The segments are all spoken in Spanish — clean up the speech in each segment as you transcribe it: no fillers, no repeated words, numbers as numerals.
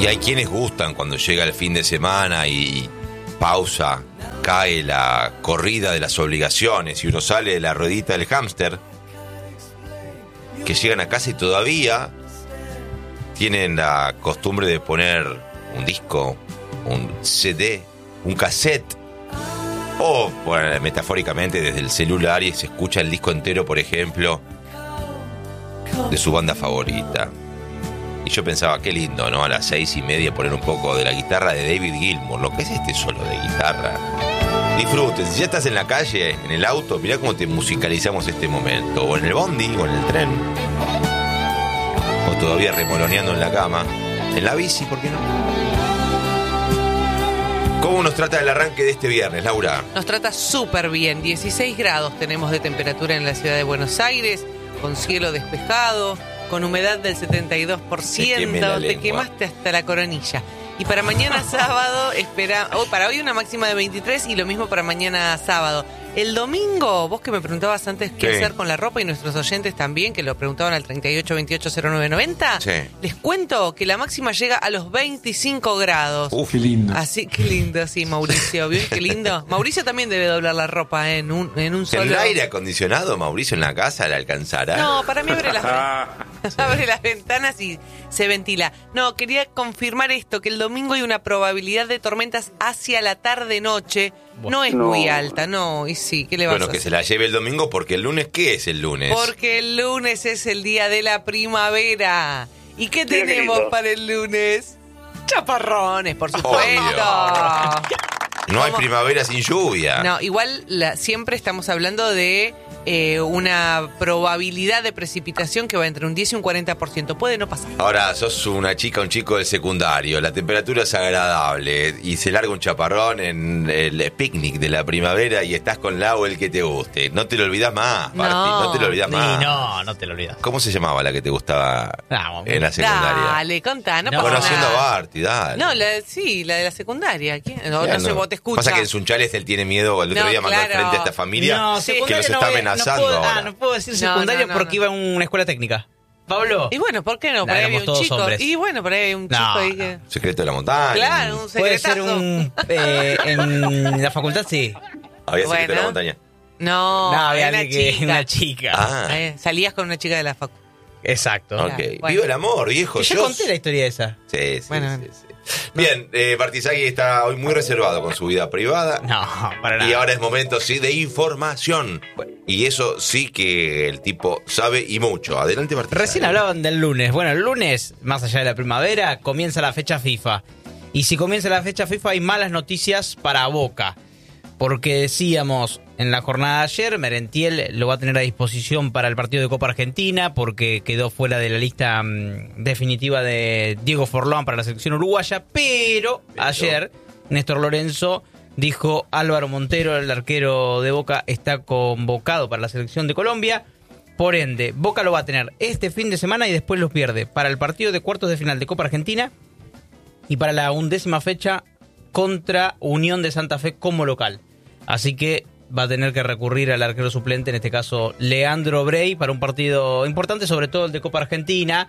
Y hay quienes gustan cuando llega el fin de semana y pausa, cae la corrida de las obligaciones y uno sale de la ruedita del hámster, que llegan a casa y todavía tienen la costumbre de poner un disco, un CD, un cassette, o bueno, metafóricamente desde el celular, y se escucha el disco entero, por ejemplo, de su banda favorita. Y yo pensaba, qué lindo, ¿no? A las 6:30 poner un poco de la guitarra de David Gilmour. Lo que es este solo de guitarra. Disfruten. Si ya estás en la calle, en el auto, mirá cómo te musicalizamos este momento. O en el bondi, o en el tren. O todavía remoloneando en la cama. En la bici, ¿por qué no? ¿Cómo nos trata el arranque de este viernes, Laura? Nos trata súper bien. 16 grados tenemos de temperatura en la ciudad de Buenos Aires, con cielo despejado, con humedad del 72%, te quemaste hasta la coronilla. Y para mañana sábado, para hoy una máxima de 23 y lo mismo para mañana sábado. El domingo, vos que me preguntabas antes qué hacer con la ropa, y nuestros oyentes también, que lo preguntaban al 38280990, les cuento que la máxima llega a los 25 grados. Qué lindo. Así, qué lindo, sí, Mauricio, ¿bien? Qué lindo. Mauricio también debe doblar la ropa en un solo... ¿El aire acondicionado, Mauricio, en la casa le alcanzará? No, para mí abre las ventanas y se ventila. No, quería confirmar esto, que el domingo hay una probabilidad de tormentas hacia la tarde-noche. No es muy alta, no, y sí, ¿qué le vas a hacer? Bueno, que se la lleve el domingo, porque el lunes, ¿qué es el lunes? Porque el lunes es el día de la primavera. ¿Y qué tenemos para el lunes? Chaparrones, por supuesto. No hay primavera sin lluvia. No, igual siempre estamos hablando de una probabilidad de precipitación que va entre un 10 y un 40%. Puede no pasar. Ahora, sos una chica, un chico del secundario, la temperatura es agradable y se larga un chaparrón en el picnic de la primavera y estás con Lau, el que te guste. No te lo olvidás más, Martín, no te lo olvidás más. No te lo olvidas. ¿Cómo se llamaba la que te gustaba en la secundaria? Dale, contá, no pasa Conociendo nada. a Barty, dale. No, la de la secundaria. ¿Quién? No sé, vos te escuchas. Pasa que en Sunchales él tiene miedo, el otro día mandó al frente a esta familia que los está amenazando ahora. No puedo decir secundario porque iba a una escuela técnica. Pablo. Y bueno, ¿por qué no? Por ahí había un chico. Hombres. Y bueno, por ahí había un chico ahí que... Secreto de la montaña. Claro, un secretazo. Puede ser en la facultad, sí. Había secreto de la montaña. No, había una chica. Salías con una chica de la facu. Exacto. Ok. Bueno. Viva el amor, viejo. Yo conté la historia esa. Sí. Bueno. Bien, Bartizaghi está hoy muy reservado con su vida privada. No, para nada. Y ahora es momento, sí, de información. Y eso sí que el tipo sabe y mucho. Adelante, Bartizaghi. Recién hablaban del lunes. Bueno, el lunes, más allá de la primavera, comienza la fecha FIFA. Y si comienza la fecha FIFA hay malas noticias para Boca. Porque decíamos en la jornada de ayer, Merentiel lo va a tener a disposición para el partido de Copa Argentina porque quedó fuera de la lista definitiva de Diego Forlán para la selección uruguaya. Pero ayer Néstor Lorenzo dijo: Álvaro Montero, el arquero de Boca, está convocado para la selección de Colombia. Por ende, Boca lo va a tener este fin de semana y después lo pierde para el partido de cuartos de final de Copa Argentina y para la 11ª fecha contra Unión de Santa Fe como local. Así que va a tener que recurrir al arquero suplente, en este caso Leandro Brey, para un partido importante, sobre todo el de Copa Argentina.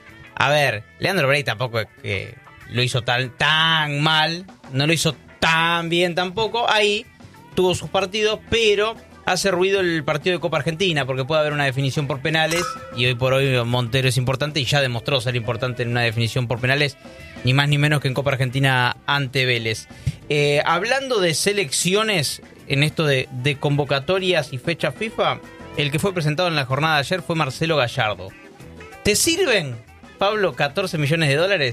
A ver, Leandro Brey tampoco es que lo hizo tan mal, no lo hizo tan bien tampoco. Ahí tuvo sus partidos, pero hace ruido el partido de Copa Argentina porque puede haber una definición por penales y hoy por hoy Montero es importante y ya demostró ser importante en una definición por penales, ni más ni menos que en Copa Argentina ante Vélez. Hablando de selecciones, en esto de convocatorias y fechas FIFA, el que fue presentado en la jornada de ayer fue Marcelo Gallardo. ¿Te sirven, Pablo, 14 millones de dólares?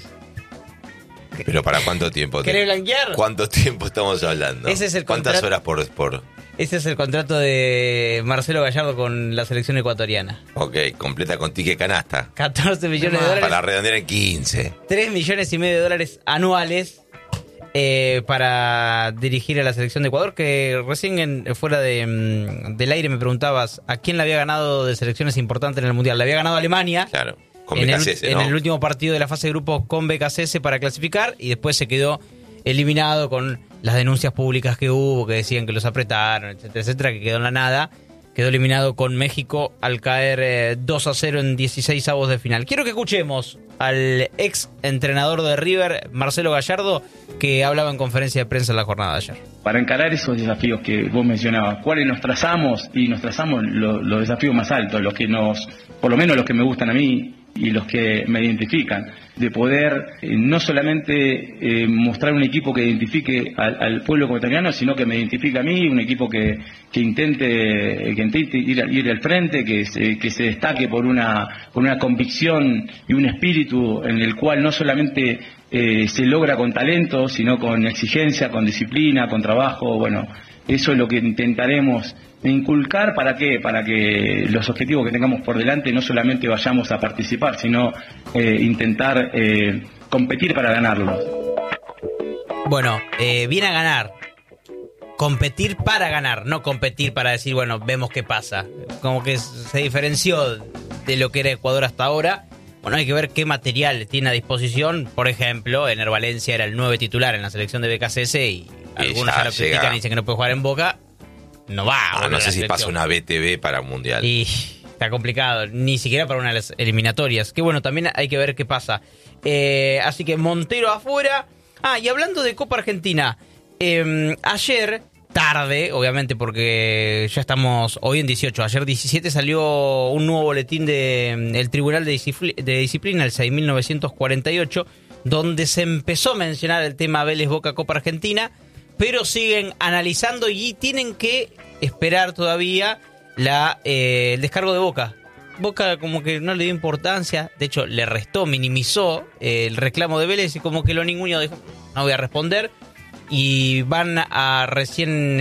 ¿Pero para cuánto tiempo? ¿Querés blanquear? ¿Cuánto tiempo estamos hablando? Ese es el ¿Cuántas horas por...? Ese es el contrato de Marcelo Gallardo con la selección ecuatoriana. Ok, completa con ticket canasta. 14 millones de dólares. Para redondear en 15. 3 millones y medio de dólares anuales para dirigir a la selección de Ecuador, que recién fuera del aire me preguntabas a quién le había ganado de selecciones importantes en el Mundial. Le había ganado a Alemania. Claro, con BKCS, ¿no? En el último partido de la fase de grupos con BKCS para clasificar y después se quedó eliminado con las denuncias públicas que hubo, que decían que los apretaron, etcétera, etcétera, que quedó en la nada. Quedó eliminado con México al caer 2-0 en 16avos de final. Quiero que escuchemos al ex entrenador de River, Marcelo Gallardo, que hablaba en conferencia de prensa en la jornada de ayer. Para encarar esos desafíos que vos mencionabas, ¿cuáles nos trazamos? Y nos trazamos los desafíos más altos, los que por lo menos los que me gustan a mí y los que me identifican, de poder no solamente mostrar un equipo que identifique al pueblo ecuatoriano, sino que me identifique a mí, un equipo que intente ir al frente, que se destaque por una convicción y un espíritu en el cual no solamente se logra con talento, sino con exigencia, con disciplina, con trabajo. Bueno, eso es lo que intentaremos inculcar. ¿Para qué? Para que los objetivos que tengamos por delante no solamente vayamos a participar, sino intentar competir para ganarlos. Bueno, viene a ganar. Competir para ganar, no competir para decir, bueno, vemos qué pasa. Como que se diferenció de lo que era Ecuador hasta ahora. Bueno, hay que ver qué material tiene a disposición. Por ejemplo, Ener Valencia era el 9 titular en la selección de BKCS y algunos ya lo critican y dicen que no puede jugar en Boca. No va. No sé si pasa una BTV para un mundial. Y está complicado, ni siquiera para unas eliminatorias. Que bueno, también hay que ver qué pasa. Así que Montero afuera. Y hablando de Copa Argentina, ayer, tarde, obviamente porque ya estamos hoy en 18, ayer 17 salió un nuevo boletín del Tribunal de Disciplina, el 6.948, donde se empezó a mencionar el tema Vélez Boca Copa Argentina, pero siguen analizando y tienen que esperar todavía el descargo de Boca. Boca como que no le dio importancia, de hecho le restó, minimizó el reclamo de Vélez y como que lo ninguno dijo, no voy a responder, y van a recién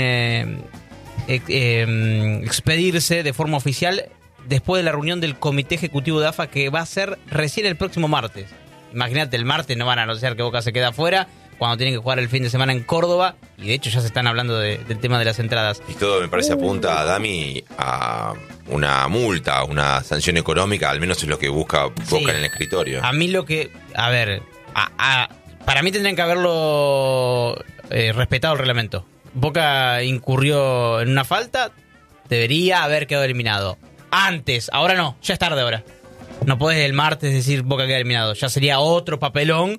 expedirse de forma oficial después de la reunión del Comité Ejecutivo de AFA, que va a ser recién el próximo martes. Imagínate, el martes no van a anunciar que Boca se queda afuera cuando tienen que jugar el fin de semana en Córdoba, y de hecho ya se están hablando del tema de las entradas. Y todo me parece apunta, Dami, a una multa, una sanción económica, al menos es lo que busca Boca en el escritorio. A mí lo que, para mí tendrían que haberlo respetado el reglamento. Boca incurrió en una falta, debería haber quedado eliminado antes, ahora no, ya es tarde ahora. No podés el martes decir Boca queda eliminado, ya sería otro papelón.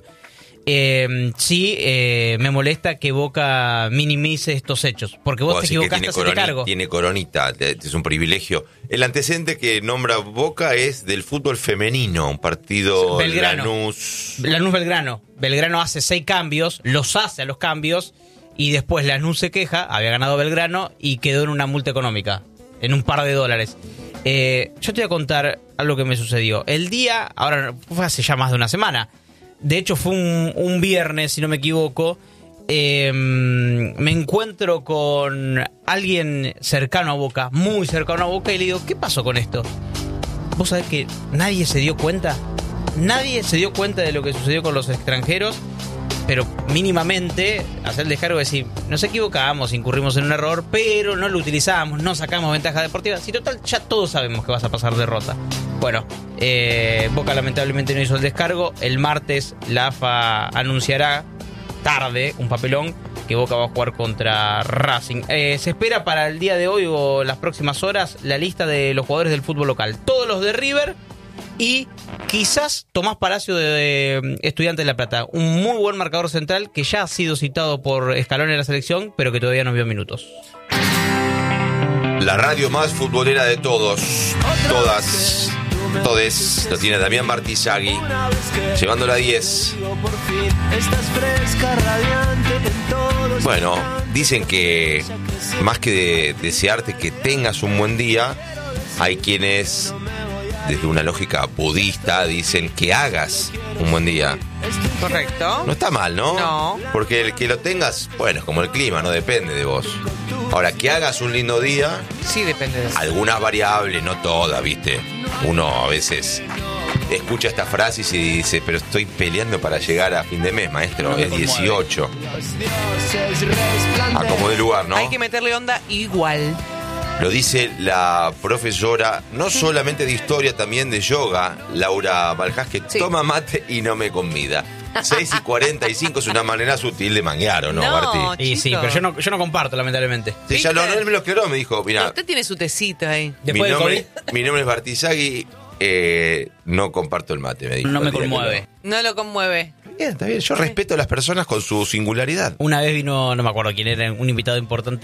Me molesta que Boca minimice estos hechos, porque vos te equivocaste, hacete cargo. Tiene coronita, es un privilegio. El antecedente que nombra Boca es del fútbol femenino, un partido Belgrano. Lanús Belgrano hace 6 cambios, los hace a los cambios, y después Lanús se queja, había ganado Belgrano y quedó en una multa económica, en un par de dólares. Yo te voy a contar algo que me sucedió. El día, ahora fue hace ya más de una semana. De hecho fue un viernes, si no me equivoco. Me encuentro con alguien cercano a Boca, muy cercano a Boca, y le digo, ¿qué pasó con esto? ¿Vos sabés que nadie se dio cuenta? Nadie se dio cuenta de lo que sucedió con los extranjeros, pero mínimamente hacer el descargo y decir, nos equivocamos, incurrimos en un error, pero no lo utilizamos, no sacamos ventaja deportiva. Si total, ya todos sabemos que vas a pasar derrota. Bueno, Boca lamentablemente no hizo el descargo. El martes la AFA anunciará, tarde, un papelón, que Boca va a jugar contra Racing. Se espera para el día de hoy o las próximas horas la lista de los jugadores del fútbol local. Todos los de River y quizás Tomás Palacio de Estudiantes de La Plata. Un muy buen marcador central que ya ha sido citado por Scaloni en la selección, pero que todavía no vio minutos. La radio más futbolera de todos, todes, lo tiene Damián Martizagui, llevando la 10. Bueno, dicen que más que desearte que tengas un buen día, hay quienes, desde una lógica budista, dicen que hagas un buen día. Correcto. No está mal, ¿no? No. Porque el que lo tengas, bueno, es como el clima, no depende de vos. Ahora, que hagas un lindo día, sí depende de eso. Algunas variables, no todas, ¿viste? Uno a veces escucha esta frase y se dice, pero estoy peleando para llegar a fin de mes, maestro, es 18. Acomode lugar, ¿no? Hay que meterle onda igual. Lo dice la profesora, no solamente de historia, también de yoga, Laura Baljás, que toma mate y no me convida. 6:45 es una manera sutil de manguear, ¿o no, Martí? Y sí, pero yo no comparto, lamentablemente. Sí, ya él me lo aclaró, me dijo, mira, usted tiene su tecito ahí. Mi nombre es Martizagui, no comparto el mate, me dijo. No me conmueve. No lo conmueve. Bien, está bien. Yo respeto a las personas con su singularidad. Una vez vino, no me acuerdo quién era, un invitado importante